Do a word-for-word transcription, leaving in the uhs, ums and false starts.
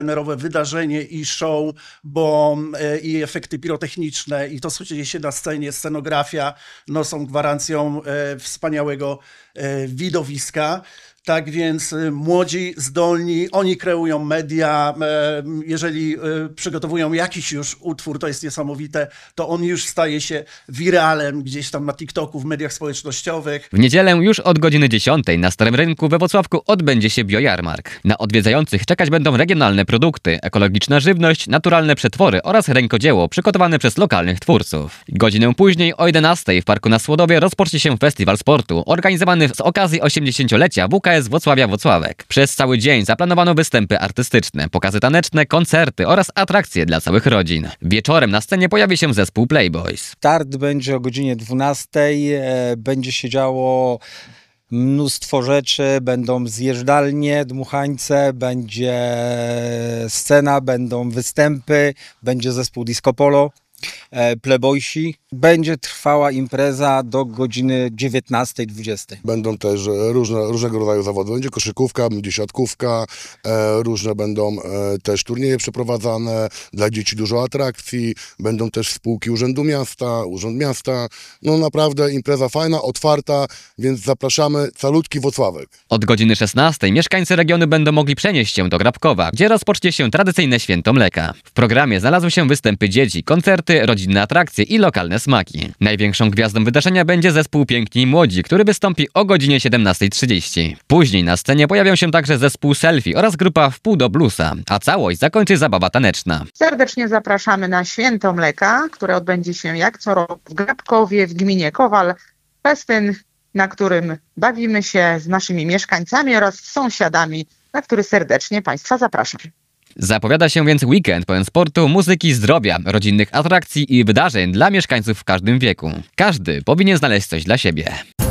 plenerowe wydarzenie i show, bo e, i efekty pirotechniczne i to, co dzieje się na scenie, scenografia, no, są gwarancją e, wspaniałego e, widowiska. Tak więc y, młodzi, zdolni, oni kreują media, e, jeżeli e, przygotowują jakiś już utwór, to jest niesamowite, to on już staje się wiralem gdzieś tam na TikToku, w mediach społecznościowych. W niedzielę już od godziny dziesiątej na Starym Rynku we Włocławku odbędzie się biojarmark. Na odwiedzających czekać będą regionalne produkty, ekologiczna żywność, naturalne przetwory oraz rękodzieło przygotowane przez lokalnych twórców. Godzinę później o jedenastej w Parku na Słodowie rozpocznie się festiwal sportu organizowany z okazji osiemdziesięciolecia W K S Włocławia Włocławek. Przez cały dzień zaplanowano występy artystyczne, pokazy taneczne, koncerty oraz atrakcje dla całych rodzin. Wieczorem na scenie pojawi się zespół Playboys. Start będzie o godzinie dwunastej, e, będzie się działo mnóstwo rzeczy, będą zjeżdżalnie, dmuchańce, będzie scena, będą występy, będzie zespół Disco Polo, e, Playboysi. Będzie trwała impreza do godziny dziewiętnastej dwudziestej. Będą też różne, różnego rodzaju zawody. Będzie koszykówka, będzie siatkówka, e, różne będą e, też turnieje przeprowadzane, dla dzieci dużo atrakcji, będą też spółki Urzędu Miasta, Urząd Miasta. No naprawdę impreza fajna, otwarta, więc zapraszamy, calutki Włocławek. Od godziny szesnastej mieszkańcy regionu będą mogli przenieść się do Grabkowa, gdzie rozpocznie się tradycyjne święto mleka. W programie znalazły się występy dzieci, koncerty, rodzinne atrakcje i lokalne smaki. Największą gwiazdą wydarzenia będzie zespół Piękni i Młodzi, który wystąpi o godzinie siedemnastej trzydzieści. Później na scenie pojawią się także zespół Selfie oraz grupa Wpół do Bluesa, a całość zakończy zabawa taneczna. Serdecznie zapraszamy na Święto Mleka, które odbędzie się jak co roku w Grabkowie w gminie Kowal. Festyn, na którym bawimy się z naszymi mieszkańcami oraz sąsiadami, na który serdecznie Państwa zapraszam. Zapowiada się więc weekend pełen sportu, muzyki, zdrowia, rodzinnych atrakcji i wydarzeń dla mieszkańców w każdym wieku. Każdy powinien znaleźć coś dla siebie.